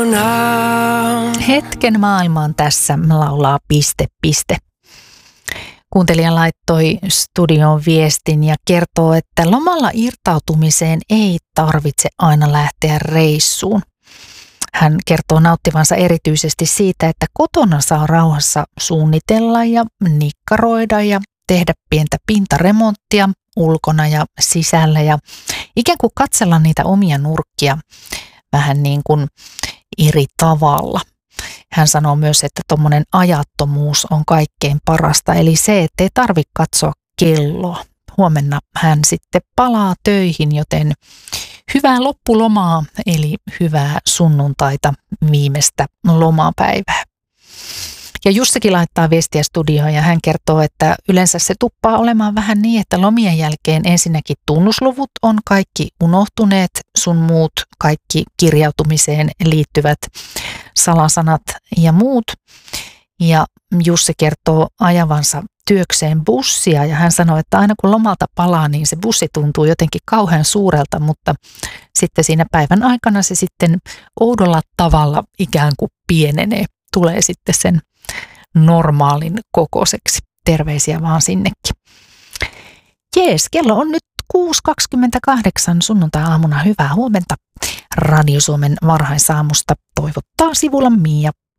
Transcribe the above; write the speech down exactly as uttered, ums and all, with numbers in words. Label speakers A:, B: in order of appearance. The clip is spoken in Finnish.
A: Hetken maailma on tässä, laulaa piste piste. Kuuntelija laittoi studioon viestin ja kertoo, että lomalla irtautumiseen ei tarvitse aina lähteä reissuun. Hän kertoo nauttivansa erityisesti siitä, että kotona saa rauhassa suunnitella ja nikkaroida ja tehdä pientä pintaremonttia ulkona ja sisällä ja ikään kuin katsella niitä omia nurkkia vähän niin kuin eri tavalla. Hän sanoo myös, että tuommoinen ajattomuus on kaikkein parasta, eli se, ettei tarvitse katsoa kelloa. Huomenna hän sitten palaa töihin, joten hyvää loppulomaa, eli hyvää sunnuntaita viimeistä lomapäivää. Ja Jussikin laittaa viestiä studioon ja hän kertoo, että yleensä se tuppaa olemaan vähän niin, että lomien jälkeen ensinnäkin tunnusluvut on kaikki unohtuneet, sun muut kaikki kirjautumiseen liittyvät salasanat ja muut. Ja Jussi kertoo ajavansa työkseen bussia ja hän sanoi, että aina kun lomalta palaa, niin se bussi tuntuu jotenkin kauhean suurelta, mutta sitten siinä päivän aikana se sitten oudolla tavalla ikään kuin pienenee, tulee sitten sen normaalin kokoiseksi. Terveisiä vaan sinnekin. Jees, kello on nyt kuusi kaksikymmentäkahdeksan sunnuntai-aamuna. Hyvää huomenta. Radio Suomen varhaisaamusta toivottaa sivulla Mia.